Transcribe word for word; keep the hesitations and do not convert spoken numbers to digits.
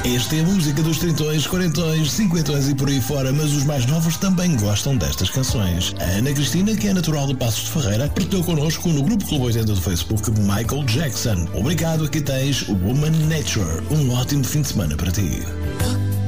Esta é a música dos tritões, quarentões, cinquentões e por aí fora, mas os mais novos também gostam destas canções. A Ana Cristina, que é natural de Passos de Ferreira, partilhou connosco no Grupo Clube oitenta do Facebook Michael Jackson. Obrigado, aqui tens Woman Nature. Um ótimo fim de semana para ti.